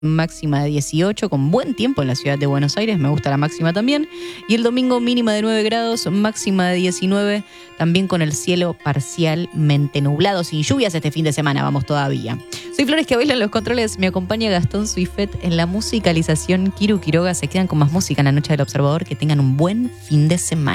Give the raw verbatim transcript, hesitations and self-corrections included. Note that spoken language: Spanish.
máxima de dieciocho, con buen tiempo en la ciudad de Buenos Aires, me gusta la máxima también. Y el domingo mínima de nueve grados, máxima de diecinueve, también con el cielo parcialmente nublado, sin lluvias este fin de semana, vamos todavía. Soy Flores que bailan los controles, me acompaña Gastón Suifet en la musicalización. Kiru Quiroga, se quedan con más música en la noche del Observador, que tengan un buen fin de semana.